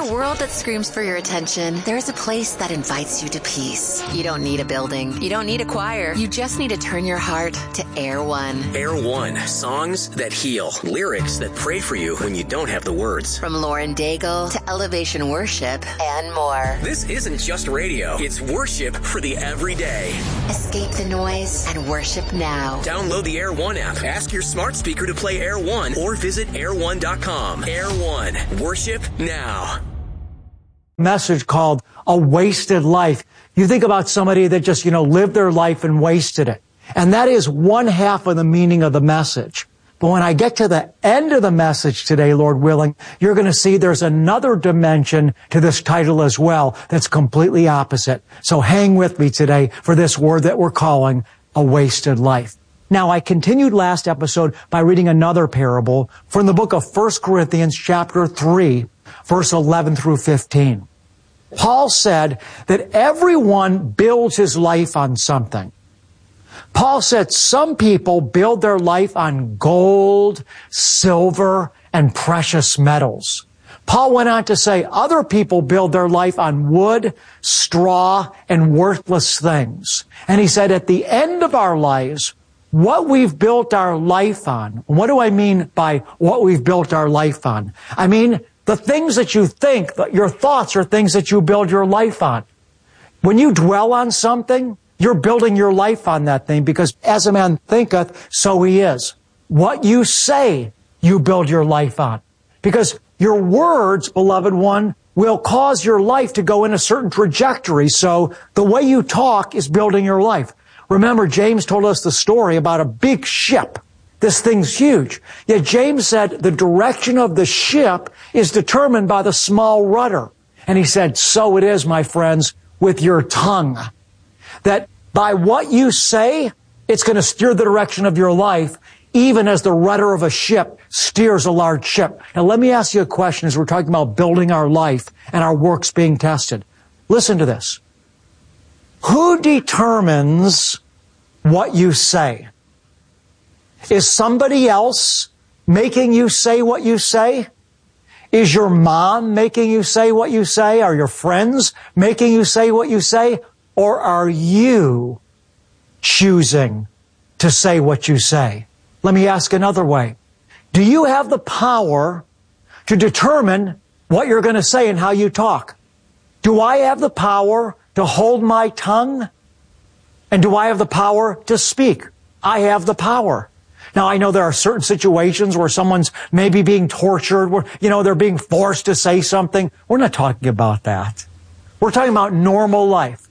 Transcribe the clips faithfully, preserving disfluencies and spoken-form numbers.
a world that screams for your attention, there's a place that invites you to peace. You don't need a building. You don't need a choir. You just need to turn your heart to Air One. Air One. Songs that heal. Lyrics that pray for you when you don't have the words. From Lauren Daigle to Elevation Worship and more. This isn't just radio. It's worship for the everyday. Escape the noise and worship now. Download the Air One app. Ask your smart speaker to play Air One or visit air one dot com. Air One. Worship now. Message called A Wasted Life. You think about somebody that just, you know, lived their life and wasted it. And that is one half of the meaning of the message. But when I get to the end of the message today, Lord willing, you're going to see there's another dimension to this title as well that's completely opposite. So hang with me today for this word that we're calling A Wasted Life. Now, I continued last episode by reading another parable from the book of First Corinthians chapter three, verse eleven through fifteen. Paul said that everyone builds his life on something. Paul said some people build their life on gold, silver, and precious metals. Paul went on to say other people build their life on wood, straw, and worthless things. And he said at the end of our lives, what we've built our life on. What do I mean by what we've built our life on? I mean, the things that you think, your thoughts are things that you build your life on. When you dwell on something, you're building your life on that thing because as a man thinketh, so he is. What you say, you build your life on. Because your words, beloved one, will cause your life to go in a certain trajectory. So the way you talk is building your life. Remember, James told us the story about a big ship. This thing's huge. Yet James said the direction of the ship is determined by the small rudder. And he said, so it is, my friends, with your tongue. That by what you say, it's going to steer the direction of your life, even as the rudder of a ship steers a large ship. Now, let me ask you a question as we're talking about building our life and our works being tested. Listen to this. Who determines what you say? Is somebody else making you say what you say? Is your mom making you say what you say? Are your friends making you say what you say? Or are you choosing to say what you say? Let me ask another way. Do you have the power to determine what you're going to say and how you talk? Do I have the power to hold my tongue? And do I have the power to speak? I have the power. Now, I know there are certain situations where someone's maybe being tortured, where, you know, they're being forced to say something. We're not talking about that. We're talking about normal life.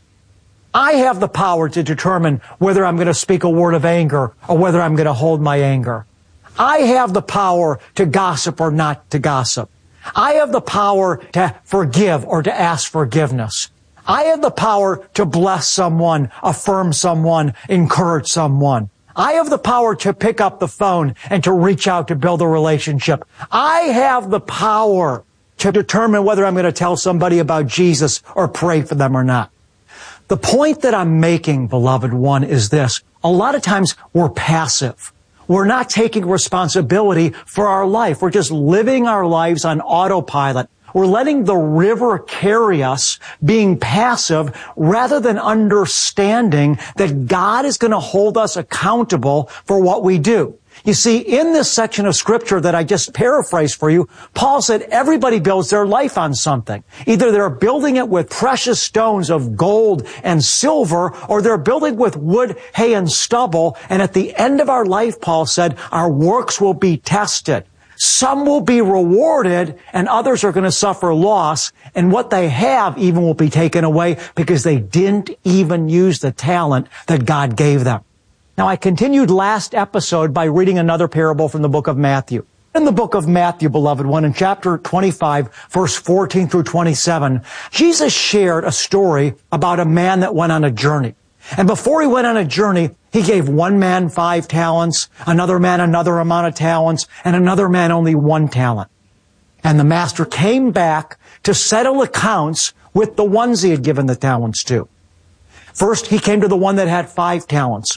I have the power to determine whether I'm going to speak a word of anger or whether I'm going to hold my anger. I have the power to gossip or not to gossip. I have the power to forgive or to ask forgiveness. I have the power to bless someone, affirm someone, encourage someone. I have the power to pick up the phone and to reach out to build a relationship. I have the power to determine whether I'm going to tell somebody about Jesus or pray for them or not. The point that I'm making, beloved one, is this. A lot of times we're passive. We're not taking responsibility for our life. We're just living our lives on autopilot. We're letting the river carry us, being passive, rather than understanding that God is going to hold us accountable for what we do. You see, in this section of Scripture that I just paraphrased for you, Paul said everybody builds their life on something. Either they're building it with precious stones of gold and silver, or they're building with wood, hay, and stubble. And at the end of our life, Paul said, our works will be tested. Some will be rewarded and others are going to suffer loss, and what they have even will be taken away because they didn't even use the talent that God gave them. Now, I continued last episode by reading another parable from the book of Matthew. In the book of Matthew, beloved one, in chapter twenty-five, verse fourteen through twenty-seven, Jesus shared a story about a man that went on a journey. And before he went on a journey, he gave one man five talents, another man another amount of talents, and another man only one talent. And the master came back to settle accounts with the ones he had given the talents to. First, he came to the one that had five talents.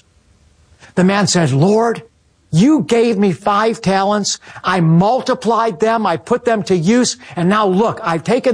The man said, Lord, you gave me five talents. I multiplied them. I put them to use. And now look, I've taken